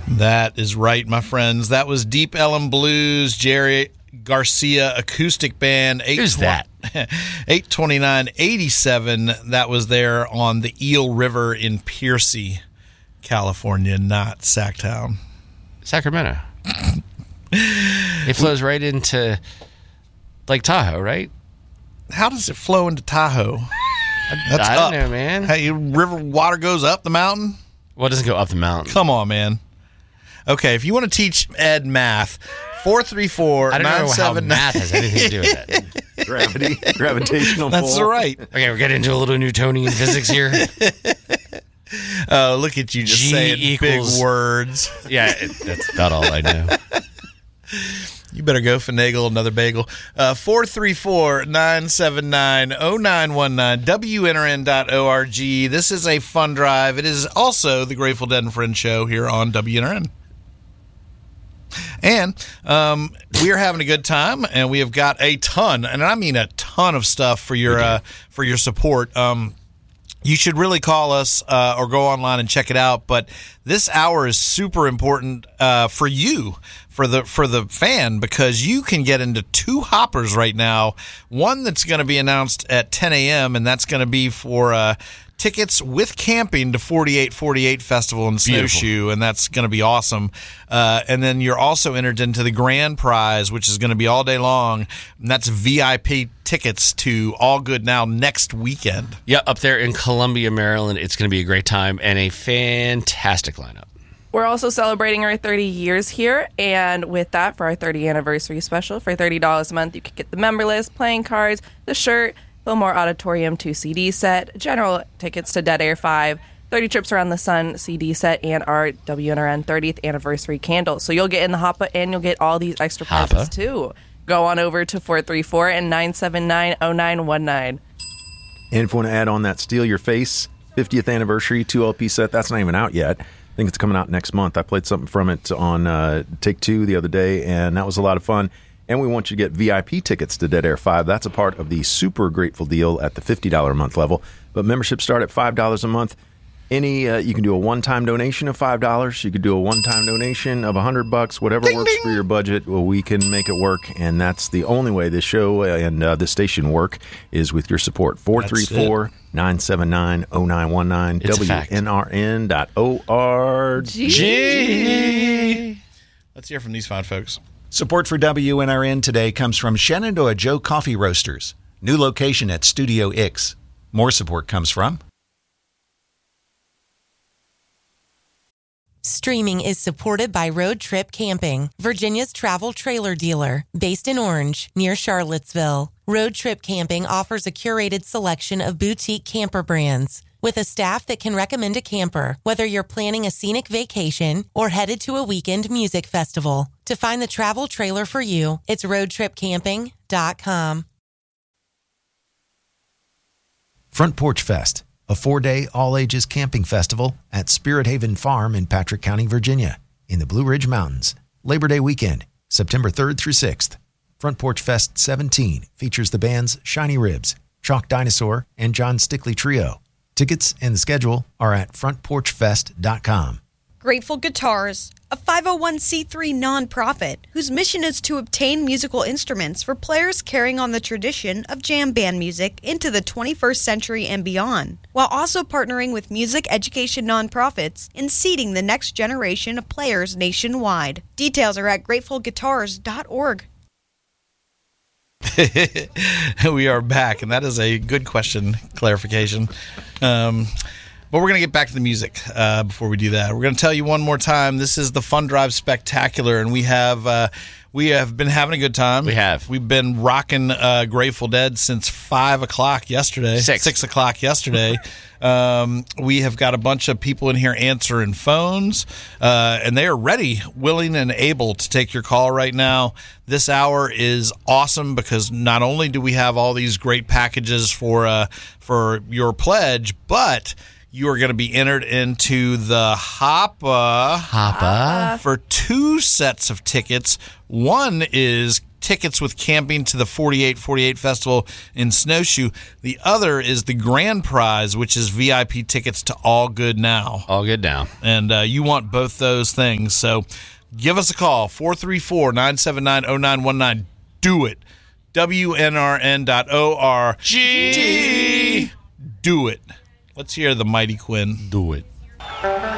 That is right, my friends. That was Deep Ellum Blues, Jerry Garcia Acoustic Band. Who's that? 8/29/87. That was there on the Eel River in Piercy, California, not Sacktown. Sacramento. It flows right into Lake Tahoe, right? How does it flow into Tahoe? That's I up. don't know, man. Hey, river water goes up the mountain? Well, it doesn't go up the mountain. Come on, man. Okay, if you want to teach Ed math, 434-979. I don't know how math has anything to do with that. Gravitational pull. That's right. Okay, we're getting into a little Newtonian physics here. Oh, look at you just saying big words. Yeah, that's about all I know. You better go finagle another bagel. 434-979-0919, WNRN.org. This is a fun drive. It is also the Grateful Dead and Friends show here on WNRN. And we are having a good time, and we have got a ton, and I mean a ton of stuff for your support. You should really call us or go online and check it out. But this hour is super important for you, for the fan, because you can get into two hoppers right now. One that's going to be announced at 10 a.m., and that's going to be for tickets with camping to 4848 Festival in Snowshoe, and that's going to be awesome. And then you're also entered into the grand prize, which is going to be all day long, and that's VIP tickets to All Good Now next weekend. Yeah, up there in Columbia, Maryland. It's going to be a great time and a fantastic lineup. We're also celebrating our 30 years here, and with that, for our 30th anniversary special, for $30 a month, you could get the member list, playing cards, the shirt, Fillmore Auditorium 2 CD set, general tickets to Dead Air 5, 30 Trips Around the Sun CD set, and our WNRN 30th anniversary candle. So you'll get in the Hoppa, and you'll get all these extra prizes, too. Go on over to 434-979-0919. And if you want to add on that Steal Your Face 50th anniversary 2 LP set, that's not even out yet. I think it's coming out next month. I played something from it on Take Two the other day, and that was a lot of fun. And we want you to get VIP tickets to Dead Air 5. That's a part of the super grateful deal at the $50 a month level. But memberships start at $5 a month. You can do a one-time donation of $5. You could do a one-time donation of $100. Whatever works for your budget, well, we can make it work. And that's the only way this show and this station work is with your support. 434-979-0919. WNRN.org. Let's hear from these fine folks. Support for WNRN today comes from Shenandoah Joe Coffee Roasters. New location at Studio X. More support comes from... Streaming is supported by Road Trip Camping, Virginia's travel trailer dealer, based in Orange, near Charlottesville. Road Trip Camping offers a curated selection of boutique camper brands, with a staff that can recommend a camper, whether you're planning a scenic vacation or headed to a weekend music festival. To find the travel trailer for you, it's roadtripcamping.com. Front Porch Fest, a 4-day all-ages camping festival at Spirit Haven Farm in Patrick County, Virginia, in the Blue Ridge Mountains. Labor Day weekend, September 3rd through 6th. Front Porch Fest 17 features the bands Shiny Ribs, Chalk Dinosaur, and John Stickley Trio. Tickets and the schedule are at frontporchfest.com. Grateful Guitars, a 501c3 nonprofit whose mission is to obtain musical instruments for players carrying on the tradition of jam band music into the 21st century and beyond, while also partnering with music education nonprofits in seeding the next generation of players nationwide. Details are at gratefulguitars.org. We are back, and that is a good question, clarification. But we're going to get back to the music before we do that. We're going to tell you one more time, this is the Fun Drive Spectacular, and we have been having a good time. We have. We've been rocking Grateful Dead since 5 o'clock yesterday. 6 o'clock yesterday. We have got a bunch of people in here answering phones, and they are ready, willing, and able to take your call right now. This hour is awesome because not only do we have all these great packages for your pledge, but you are going to be entered into the Hoppa for 2 sets of tickets. One is tickets with camping to the 4848 Festival in Snowshoe. The other is the grand prize, which is VIP tickets to All Good Now. All Good Now. And you want both those things. So give us a call, 434-979-0919. Do it. WNRN.org. Do it. Let's hear the Mighty Quinn. Do it.